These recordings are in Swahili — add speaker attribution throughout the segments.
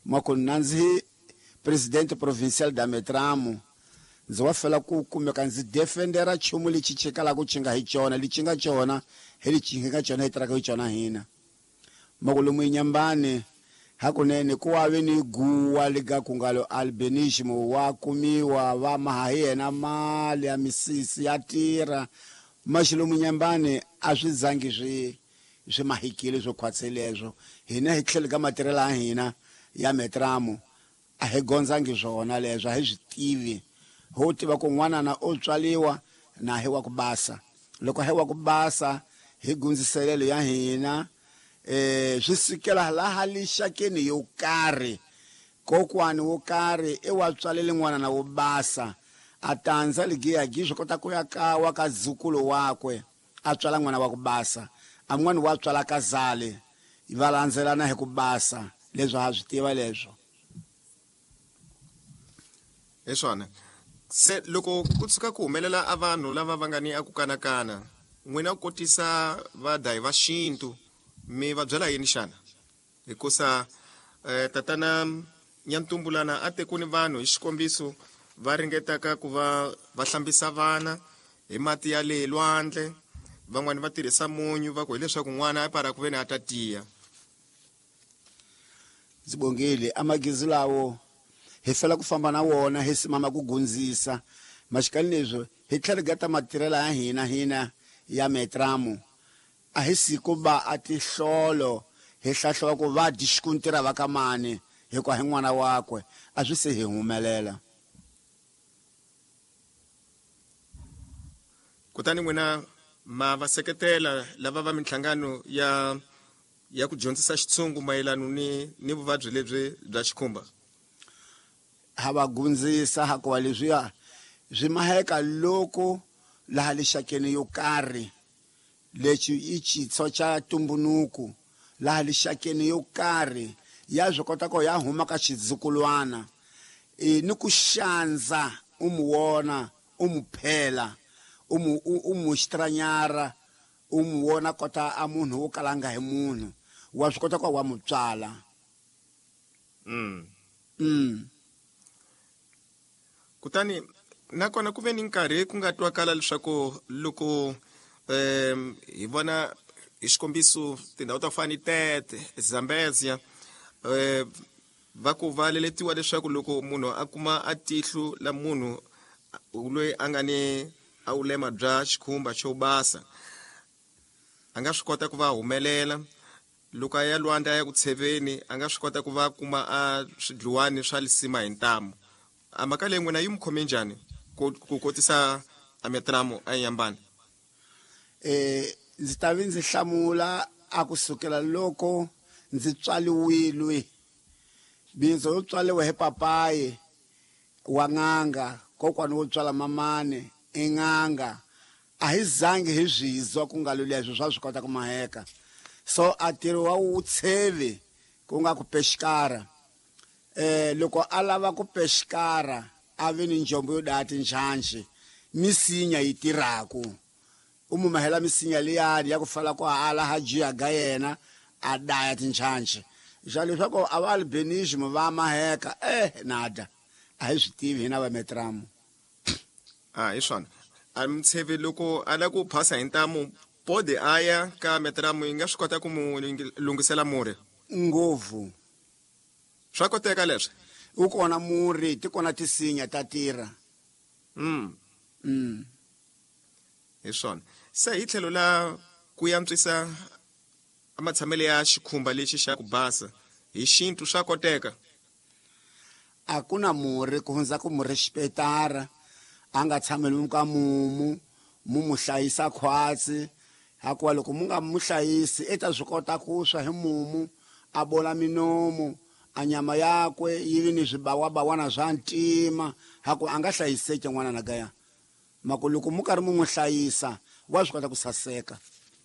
Speaker 1: makunanzi presidente provincial da Metramo ndzi wa fela ku kumeka ndzi defendera chumu lichi chikala ku chinga hi chona lichinga chona heli chinga chona hitraka hi chona hina makulumu inyambane hakunene kuwave ni guwa liga kungalo albinismo wa kumiwa va mahayena mali ya misisi ya tira mashilomu nyambane a swi zangi swi mahikile swo khwatselezo hina hi tlhele ka matirela hina ya Metramo a hi gonzangi swona leswo a hi swi tivi ho tiva ku n'wanana o tswaliwa na hi wa ku basa loko hi wa ku basa hi gundziselelo ya hina swi sikela laha lixakeni yo karhi kokwani wo karhi I wa tswalele n'wanana wo basa a tandza ligiyagi swi kota ku ya kawa ka dzukulu wakwe a tswala n'wana wa ku basa am'wani wa tswala ka zale va landzelana hi ku basa leswo ha swi tiva leswo
Speaker 2: swona se loko ku tshuka ku humelela a vanhu lava va nga ni a ku kanakana n'wina ku kotisa vadayi va xintu mi va byela yini xana hikusa tatana Nyantumbulana a tekuni vanhu hi xikombiso va ringetaka ku va hlambisa vana hi mati ya le lwandle van'wani va tirhisa munyu va ku hileswaku n'wana a para ku veni a ta tiya
Speaker 1: Zibongile amagizi lawo hi fela ku famba na wona hi simama ku gundzisa maxikali leswo hi tlhela gata matirela ya hina ya Metramo a hi siku ba a tihlolo hi hlahlwa ku va dixikuntira va ka mani hi ku hi n'wana wakwe a swi se hi humelela
Speaker 2: kutani n'wina ma va seketela lava va minhlangano ya ku dyondzisa xitshungu mayelano ni vuvabyi lebyi bya xikhumba
Speaker 1: ha va gundzisa ha ku leswiya byi maheka loko laha lixakeni yo karhi lexi I xitso xa tumbunuku laha lixakeni yo karhi ya swi kota ku ya huma ka xidzikulwana ni ku xandza umuwona umuphela umustranyara umuwona kota a munhu wo kalanga hi munhu wa swi kota ku wa mutswala
Speaker 2: kutani nakona ku ve ni nkarhi ku nga twakala leswaku loko hi vona hi xikombiso tindhawu ta fani tete Zambezia va ku valeletiwa leswaku loko munhu a kuma a tihlo la munhu loyi a nga ni a ulema bya xikhumba xo basa a nga swi kota ku va humelela loko a ya lwandle ya ku tsheveni a nga swi kota ku va kuma a swidluwani swa lisima hi ntamu a mhaka leyi n'wina yi mi khome njhani ku kotisa a Metramo a Nyambane
Speaker 1: ndzi ta vi ndzi hlamula a kusukela loko ndzi tswaliwile binzo yo tswaliwa hi papaye wa nganga kokwani wo tswala mamane enganga a hi zangi hi zwizwa ku nga leswo swa swi kota ku maheka so a tiro wa u tsheve ku nga ku pexikara loko a lava ku pexikara a ve ni njombo yo daya tinxanxi misinya yi tirhaku umumahela misinya liyani ya ku fala ku hala hajiya ga yena a daya tinxanxi xa leswaku a va albinismo va maheka nada a hi swi tivi hina va Metramo
Speaker 2: hi swona a mitshevi loko a la ku phasa hi ntamu pode aya ka Metramo yi nga swi kota ku mu lungisela murhi
Speaker 1: ngopfu
Speaker 2: swa koteka leswi
Speaker 1: u kona murhi ti kona tisinya ta tirha
Speaker 2: hi swona se hi tlhelo la ku yantswisa amatshamelo ya xikhumba lexi xa ku basa hi xintu swa koteka
Speaker 1: a ku na murhi ku hundza ku murhi xipetara a nga tshameli ka mu hlayisa khwatsi hakuva loko mu nga mu hlayisi i ta swi kota ku swa hi mumu a bola minomo a nyama yakwe yi vi ni swibawabawana swa ntima haku a nga hlayiseki n'wana na gaya mako loko mu karhi mu n'wi hlayisa wa swi kota ku saseka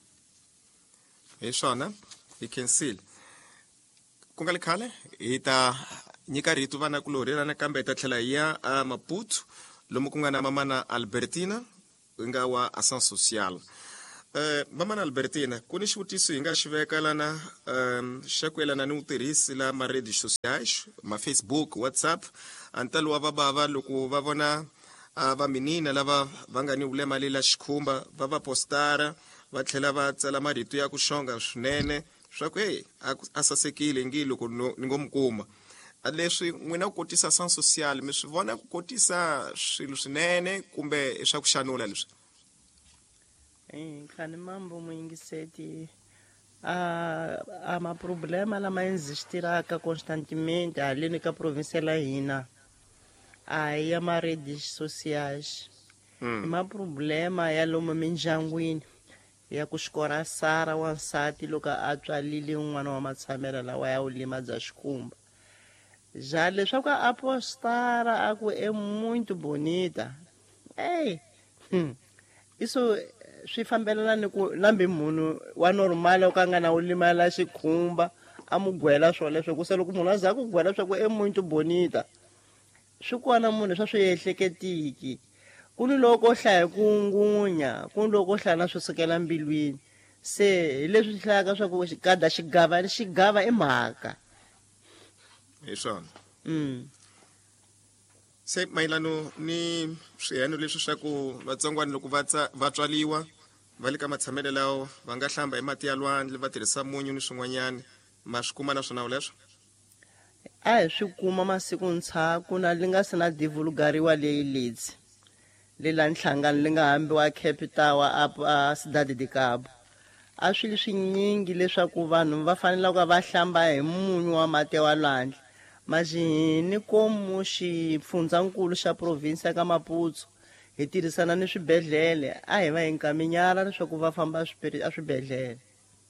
Speaker 2: hi swona hi cancel ku nga likhale hi ta nyika rito vana kulori nakambe hi ta tlhela hi ya a Maputo lomu ku nga na mamana Albertina nga wa Ação Social Mamana Albertina, ku ni xivutiso hi nga xi veka lana xa ku yelana ni vutirhisi la ma-redes sociais, ma-Facebook, WhatsApp. Antalo wa vabava loko va vona vaminina lava va nga ni vulema la xikhumba va va postara va tlhela va tsala marito ya ku xonga swinene swa ku hey a sasekile ngi loko ni ngo mi kuma. Leswi n'wina ku kotisa sans social mi swi vona ku kotisa swilo swinene kumbe i swa ku xanula leswi?
Speaker 3: Khani mambo muingiseti maproblema lama existiraka constantemente haleni ka province la hina ya ma-redes sociais maproblema ya lomu mindyangwini ya ku xikora sara wansati loko a tswalile n'wana wa matshamela lawa ya ulima bya xikhumba já leswaku a postara a ku é muito bonita isso swi fambelana ni ku lambe munhu wa normal o ka nga na ulima la xikhumba a mu gwela swoleswo ku se loko munhu a za ku gwela swa ku é muito bonita swi kona munhu swa swi ehleketiki ku ni loko hlaya ku ngunya ku ni loko hlaya na swi sukela mbilwini se hi leswi hlayaka swa ku xigava i mhaka
Speaker 2: hi swona se mayelano ni swiheno leswi swa ku vatsongwana loko va tswaliwa va le ka matshamelo lawo va nga hlamba hi mati ya lwandle va tirhisa munyu ni swin'wanyana ma swi kuma na swona leswo
Speaker 3: a hi swi kuma masiku ntshaku na li nga se na divulgariwa leyi ledzi le la nhlangano li nga hambiwa capital a Cidade de Cabo a swilo swinyingi leswaku vanhu va fanelaka va hlamba hi munyu wa mati wa lwandle majini komu xifundzankulu xa province ka Maputo hi tirhisana ni swibedhlele a hi va hi nkaminyara leswaku va famba a swibedhlele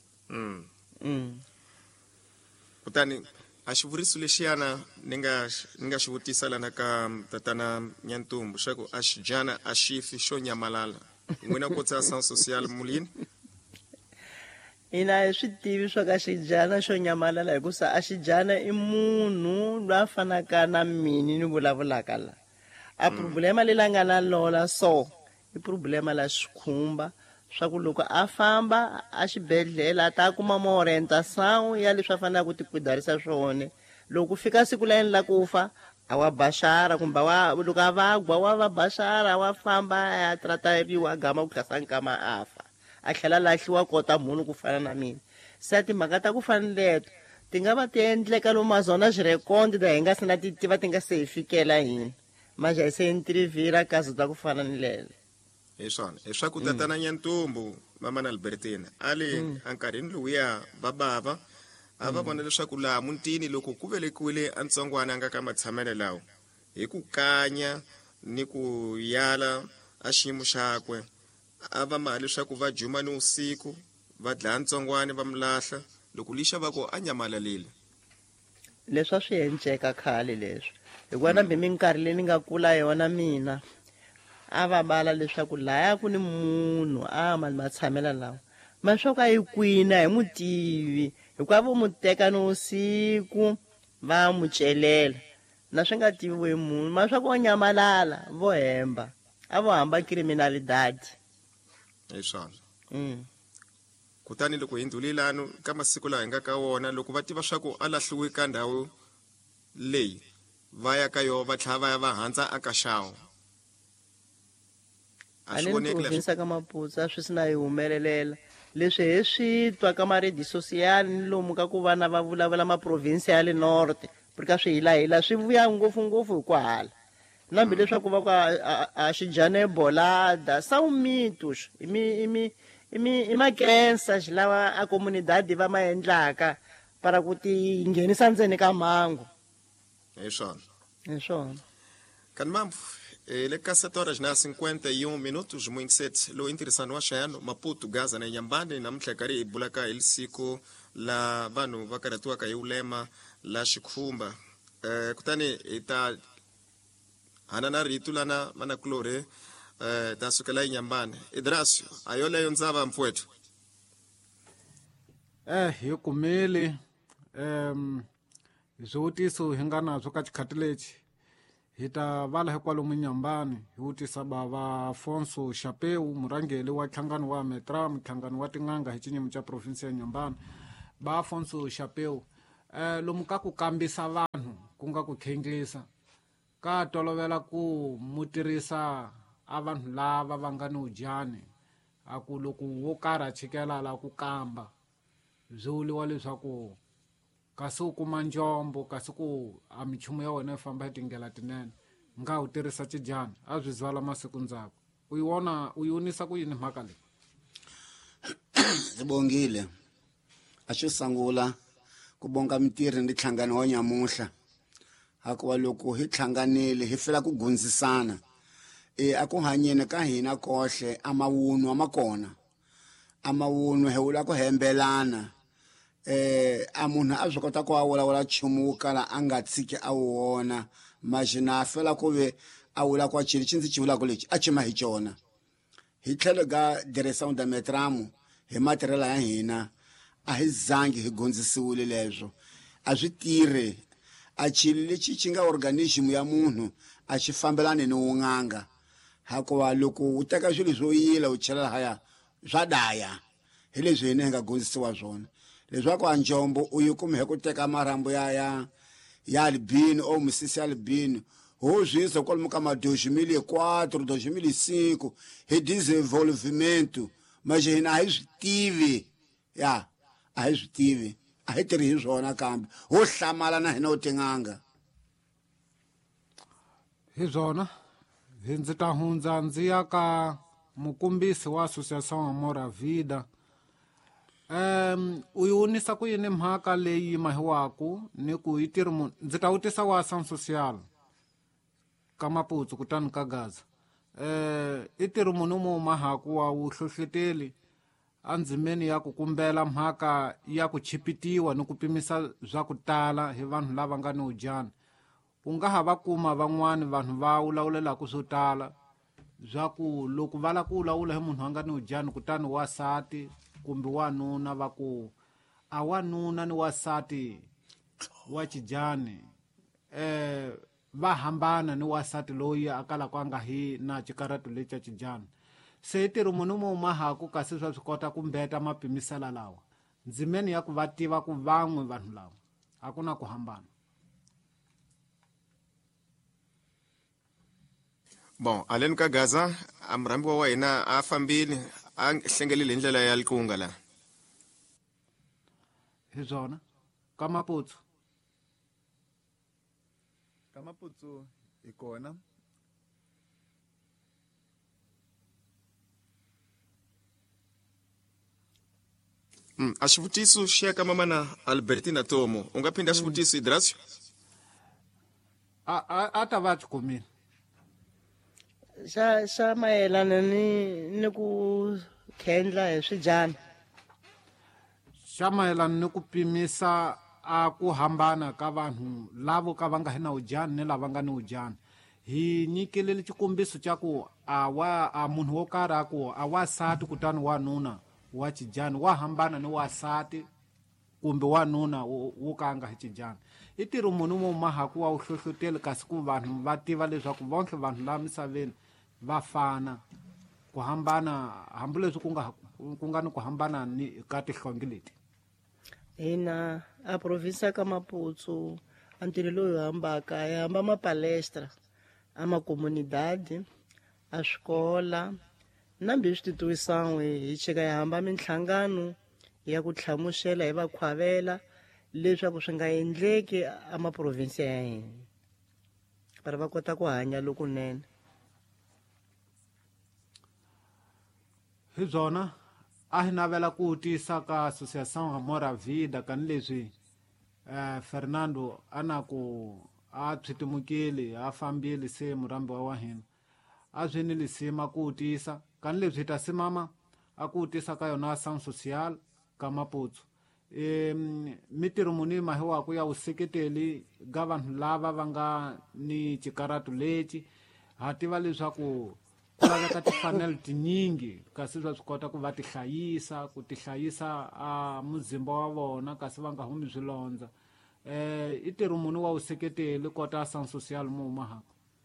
Speaker 2: kutani a xivuriso lexiyana ni nga xi vutisa lana ka tatana Nyantumbu swa ku a xijana a xifi xo nyamalala n'wina kotsa sans social mulini
Speaker 3: ina hi swi tivi swa ka xijana xo nyamalala hikusa a xijana i munhu loyi a fanaka na mini ni vulavulaka la a problema leyi la nga na lola so i problema la xikhumba swa ku loko a famba a xibedhlele a ta kuma maorientação ya leswi a fanelaka ku tipidarisa swone loko fika siku layeni la ku fa a wa bashara kumbe loko a vagwa wa va bashara wa famba a tratariwa gama ku tlhasa nkama a fa a tlhela lahliwa kota munhu ku fana na mina se timhaka ta ku fana leto ti nga va ti endleka lomu mazona swirekondi da hi nga se na ti tiva ti nga se hi fikela hina maja hi se intervira kazi ta ku fana ni lele
Speaker 2: hi swona hi swa ku tatana Nyantumbu mamana Albertina ali ankarhini lowuya babava a va vona leswaku laha mutini loko ku velekiwile a ntsongwana a nga ka matshamelo lawo hi ku kanya ni ku yala a xiyimo xakwe a va mali leswaku va juma ni usiku va dlaya ntsongwana va mulahla loko lixa va ko a nyamalalile
Speaker 3: leswi a swi enceka khale leswi hikuva nambe minkarhi leyi ni nga kula yona mina a va bala leswaku laya ku ni munhu matshamela lawa maswaka yi kwina hi mutivi hikuva vo mu teka ni usiku va mu celela na swi nga tiviwi hi munhu maswaka wo nyamalala vo hemba a vo hamba criminalidade
Speaker 2: hi swona kutani loko hi ndlulilano ka masiku lawa hi nga ka wona loko va tiva swa ku a lahliwe ka ndhawu leyi va ya ka yona va tlhela va ya va handza aka xawo a swi voneki
Speaker 3: province ka Maputo a swi sina hi humelelela leswi hi swi twa ka ma-redes social ni lomu ka ku vana va vulavula maprovince ya le norte porque swi hilahila swi vuya ngopfungopfu hi ku hala nambi leswaku va ku a xijana ebolada são mitos i makrensa lawa a comunidade va ma endlaka para ku ti nghenisa ndzeni ka mhangu
Speaker 2: hi swona
Speaker 3: kan
Speaker 2: mambo le ka 7 horas na 51 minutos muito set lo interessante wa xayano Maputo Gaza na Nyambane na mhlekari ibulaka hi siku la vanhu va karatiwaka hi ulema la xikhumba kutani ita hana na ritu lana mana klore ta sukela hi Nyambane Idrasio ayoleyo ndzava mpfwetu
Speaker 4: hi kumeli swivutiso hi nga nazwo ka xikhati lexi hi ta vala hi kwalomu Nyambani hi vutisa bava Afonso Chapeu murangeli wa nhlangano wa Metram nhlangano wa tin'anga hi xinyimi xa provinsi ya Nyambani. Ba Afonso Chapeu lomu ka ku kambisa vanhu ku nga ku khenglisa ka tolovela ku mutirisa a vanhu lava va nga ni ujani a ku loko wo karhi a chikela la ku kamba byi vuriwa leswaku kasi u kuma njombo kasi ku a minchumu ya wena yi famba hi tindlela tinene nga wu tirhisa cijani a byi byala masiku ndzhaku u yi wonisa ku yini mhaka leyi.
Speaker 1: Sibongile a xo sungula ku bonga mitirhi ni nhlangano wa nyamuhla hakuva loko hi hlanganile hi fela ku gundzisana a ku hanyeni ka hina kohle a mawunwa ma kona a mawunwa hi vula ku hembelana a munhu a swi kota ku a vulavula nchumu wo kala a nga tshiki a wu wona maxina a fela ku ve a vula ku a chili ndzi xi vulaka lexi a chima hi xona hi tlhelo ka direction da Metramu hi matirhelo ya hina a hi zangi hi gondzisiwile leswo a swi tirhi a chili lexi xi nga organism ya munhu a xi fambelani ni wun'anga hakuva loko u teka swilo swo yila u chela haya swa daya hi leswi hina hi nga gondzisiwa swona leswaku a njombo u yi kume hi ku teka marambo ya albino o misisi albino ho zwisa kwalomu ka ma 2004 2005 hi desenvolvimento mas hina a hi swi tivi a hi swi tivi a hi tirhi hi swona kambe ho hlamala na hina u tin'anga
Speaker 4: hi byona ndzi ta hundza ndzi ya ka mukombisi wa Association Amor Vida. U yi wonisa ku yini mhaka leyi mahiwaku ni ku yi tirhi munhu ndzi ta vutisa wa Ação Social ka Maputsu kutani ka Gaza i tirhi munhu mu mahaku wa vuhlohloteli a ndzimeni ya ku kumbela mhaka ya ku chipitiwa ni ku pimisa bya ku tala hi vanhu lava nga ni ujani u nga ha va kuma van'wani vanhu va vulavulelaku swo tala bya ku loko va la ku vulavula hi munhu a nga ni ujani kutani wasati kumbe wanuna va ku a wanuna ni wasati wa cijani va hambana ni wasati loyi a kalaka a nga hi na chikaratu lexi a cijani se i tirhi munhu mu mahaku kasi swa swi kota ku mbeta mapimisela lawa ndzimeni ya ku va tiva ku van'we vanhu lava a ku na ku hambana.
Speaker 2: Bon, aleni ka Gaza a murambi wa hina a fambile a hlengelile hi ndlela ya likunga la
Speaker 4: hi byona ka Maputsu
Speaker 5: hi kona
Speaker 2: a xivutiso xi ya ka mamana Albertina Tomo u nga phinda xivutiso Hidrasio
Speaker 4: a ta va tikumile
Speaker 3: xa mayelana ni ku khendla hi swijana
Speaker 4: xa mayelana ni ku pimisa a ku hambana ka vanhu lavo ka va nga hi na ujani ni lava nga ni ujani hi nyikile xikombiso xa ku a munhu wo karhi a ku a wasati kutani wanuna wa cijani wa hambana ni wasati kumbe wanuna wo ka nga hi cijani i tirhi munhu mo mahaku wa vuhlohloteli kasi ku vanhu va tiva leswaku vontlhe vanhu laha misaveni va fana ku hambana hambileswi ku nga ni ku hambana ni ka tihlongi leti
Speaker 3: hina a provinsi ya ka Maputsu a ntirho lowu hambaka hi hamba mapalestra a makomunidade a swikola nambe swi titiwisan'we hi chika hi hamba minhlangano ya ku tlhamuxela hi vakhwavela leswaku swi nga endleki a maprovinsi ya hina vari va kota ku hanya lokunene
Speaker 4: hi byona a hi navela ku tisa ka Association Amor Vida kanileswi Fernando a na ku a tshitimukile a fambile se murambi wa hina a byi ni lisima ku tisa kanileswi hi ta simama a ku tisa ka yona Ação Social ka Maputsu mitirho muni mahiwaku ya vuseketeli ga vanhu lava va nga ni chikaratu leci ha tiva leswaku ku laveka tifanele tinyingi kasi va swi kota ku va tihlayisa ku tihlayisa a muzimba wa vona kasi va nga humi swilondza i tirho munhu wa vuseketeli kota Ação Social mu mahaka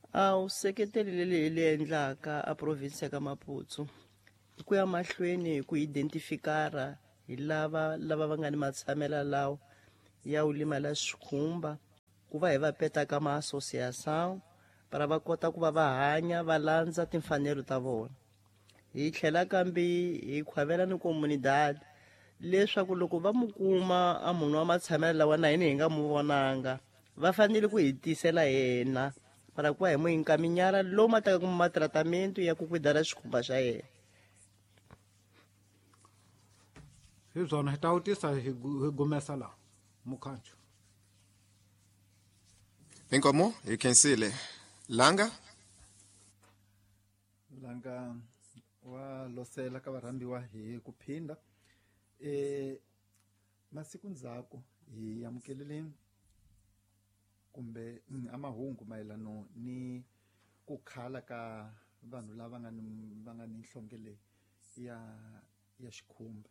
Speaker 3: Useketeli leyi hi le endlaka a provinsi ya ka Maputo hi ku ya mahlweni hi ku identifikara hi lava va nga ni matshamela lawa ya ulima la xikhumba ku va hi va petaka ma-association para va kota ku va va hanya va landza timfanelo ta vona. Hi tlhela kambe hi khwavela ni comunidade leswaku loko va mu kuma a munhu wa matshamelo lawa na hina hi nga mu vonanga va fanele ku hi tisela yena para ku va hi mu hinkaminyara lowu ma taka kuma matratamento ya ku kwidala xikhumba xa yena.
Speaker 4: Hi byona hi ta wutisa hi gumesa laha mukhanjo.
Speaker 2: Inkomo hi khensile langa
Speaker 5: langa wa losela ka varambiwa hi ku phinda masiku ndzhaku hi amukelele kumbe amahungu mayelano ni ku khala ka vanhu lava va nga ni nhlonge leyi ya xikhumba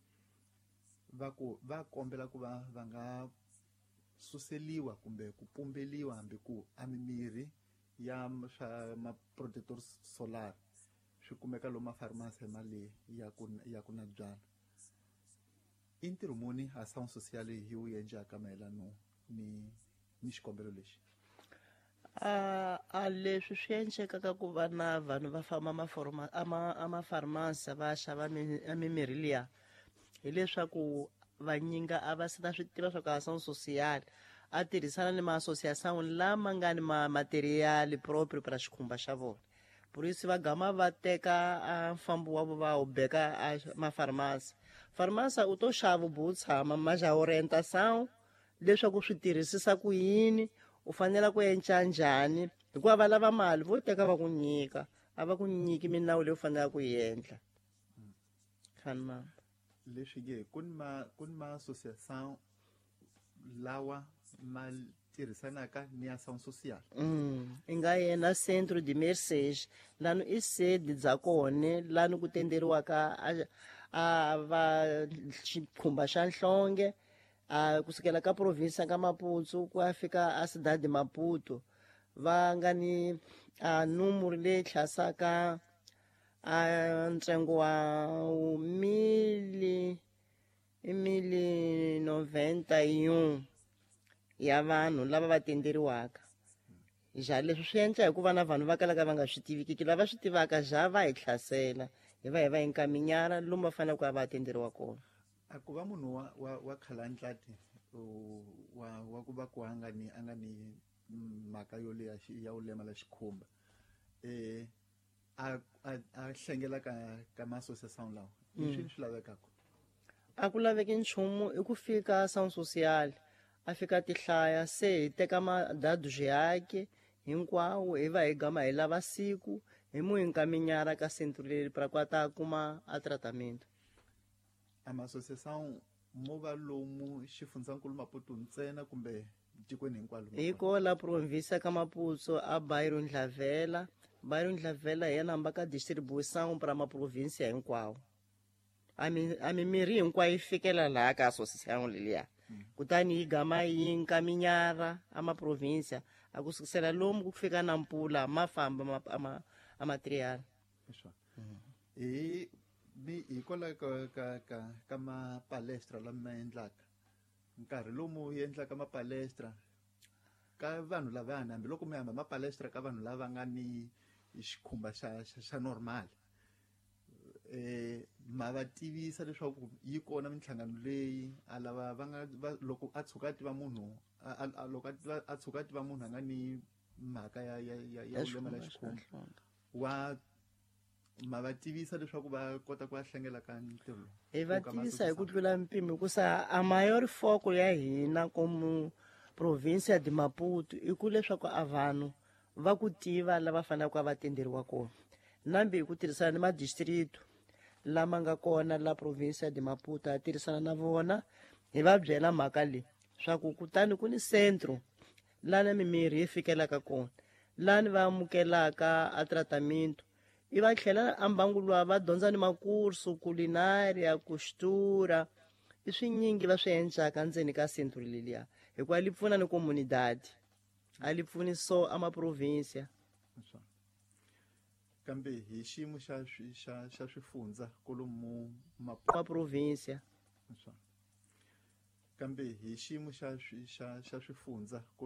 Speaker 5: va kombela ku va nga suseliwa kumbe ku pumbeliwa hambi ku a mimirhi ya swa ma-protector solar swi kumeka lomu mafarmasi mali ya ku na byala. I ntirho muni Ação Social hi wu endlaka mayelano ni xikombelo lexi?
Speaker 3: Leswi swi endlekaka ku va na vanhu va famba mafarmasi va xava mimirhi liya hileswaku vanyinga a va se na swi tiva swa ku Ação Social a tirhisana ni ma-association lama nga ni material proprio para xikhumba xa vona. Por isso va gama va teka a mfambo wa vo va wu beka a mafarmasi. Farmasi u to xava u tshama ma xa orientação leswaku swi tirhisisa ku yini u fanela ku endla njhani hikuva va lava mali vo teka va ku nyika a va ku nyiki minawu leyi u fanelaka ku yi endla.
Speaker 5: Leswi ku ni ma-association lawa ma tirhisanaka ni Ação Social.
Speaker 3: I nga yena Centro de Mercês lano i sede bya kone lano ku tenderiwaka a va xikhumba xa nhlonge kusukela ka provinsi ka Maputo ku ya fika a cidade de Maputo va nga ni numero leyi tlhasaka ntsengo wa 1,091 ya vanhu lava va tenderiwaka. Ja leswi swi endla hikuva na vanhu va kalaka va nga swi tiviki lava swi tivaka ja va hi tlhasela hi va hinkaminyana lomu va fanele ku va tenderiwa kona.
Speaker 5: A ku va munhu wa khalantlati wa ku va ku a nga ni mhaka yo leya ya u lema la xikhumba a hlengela ka ma-association lawa leswi swi lavekaka?
Speaker 3: A ku laveki nchumu i ku fika Ação Social a fika tihlaya se hi teka madadu xiaki hinkwawo hi va hi gama hi lava siku hi mu hinkaminyara ka centro leri para ku a ta kuma a tratamento.
Speaker 5: A ma-association mo va lomu xifundzankulu Maputo ntsena kumbe tikweni hinkwalo?
Speaker 3: Hi ko la provinsi ka Maputo a Bairro Ndlavela hi yena hamba ka distribuição para maprovinsi hinkwawo. A mimirhi hinkwayo yi fikela laha ka association leliya kutani yi gama yi hinkaminyara a maprovinsi a ku sukisela lomu ku fika na mpfula ma famba a material.
Speaker 5: Hikwalaho ka mapalestra lama ma endlaka nkarhi lomu yi endlaka mapalestra ka vanhu lavayani hambiloko mi hamba mapalestra ka vanhu lava nga ni xikhumba xa normal ma va tivisa leswaku yi kona minhlangano leyi a lava loko a tshuka a tiva munhu loko a tshuka a tiva munhu a nga ni mhaka ya ulema la xikhumba ma va tivisa leswaku va kota ku va hlengela ka ntirho lowu?
Speaker 3: Hi va tivisa hi ku tlula mpimo hikusa a maior foco ya hina como província de Maputo i ku leswaku a vanhu va ku tiva lava fanelaka va tenderiwa kona nambe hi ku tirhisana ni madistrito lama nga kona la província de Maputo a tirhisana na vona hi va byela mhaka leyi swaku kutani ku ni centro lana mimirhi yi fikelaka kona lani va amukelaka a tratamento i va tlhela ambangu luwa va dyondza ni makursu culinaria costura i swinyingi va swi endlaka ndzeni ka centro leliya hikuva li pfuna ni comunidade a li pfuni so a maprovincia
Speaker 5: Swona. Kambe hi xiyimo xa swifundza kolomu
Speaker 3: ma provincia
Speaker 5: Swona. Kambe hi xiyimo xa swifundza